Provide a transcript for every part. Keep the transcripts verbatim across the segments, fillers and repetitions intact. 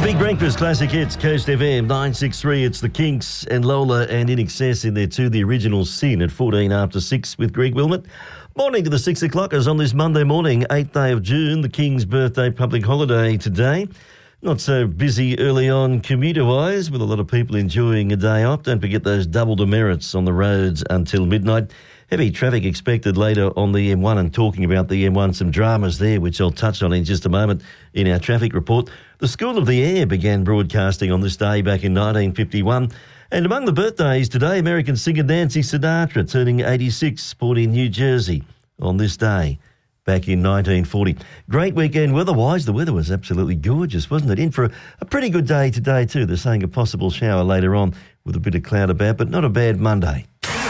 Big Breakfast Classic Hits, Coast F M nine six three. It's the Kinks and Lola and In Excess in there too. The original Sin at fourteen after six with Greg Wilmot. Morning to the six o'clockers on this Monday morning, eighth day of June, the King's birthday public holiday today. Not so busy early on commuter-wise, with a lot of people enjoying a day off. Don't forget those double demerits on the roads until midnight. Heavy traffic expected later on the M one, and talking about the M one, some dramas there, which I'll touch on in just a moment in our traffic report. The School of the Air began broadcasting on this day back in nineteen fifty-one. And among the birthdays today, American singer Nancy Sinatra, turning eighty-six, born in New Jersey on this day back in nineteen forty. Great weekend weather-wise. The weather was absolutely gorgeous, wasn't it? In for a, a pretty good day today too. They're saying a possible shower later on with a bit of cloud about, but not a bad Monday.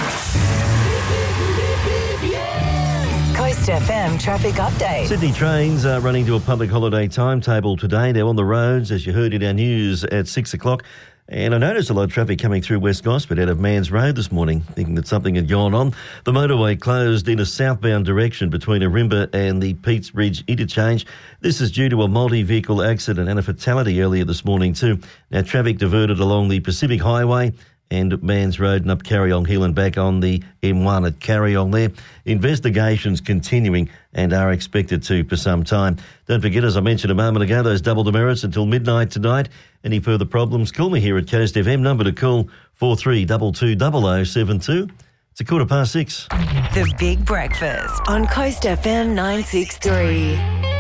Coast F M traffic update. Sydney trains are running to a public holiday timetable today. They're on the roads, as you heard in our news, at six o'clock. And I noticed a lot of traffic coming through West Gosford out of Mans Road this morning, thinking that something had gone on. The motorway closed in a southbound direction between Arimba and the Peats Bridge interchange. This is due to a multi-vehicle accident and a fatality earlier this morning too. Now, traffic diverted along the Pacific Highway and Mans Road and up Carryong Hill and back on the M one at Carryong there. Investigations continuing and are expected to for some time. Don't forget, as I mentioned a moment ago, those double demerits until midnight tonight. Any further problems, call me here at Coast F M. Number to call four three two two zero zero seven two. It's a quarter past six. The Big Breakfast on Coast F M nine six three.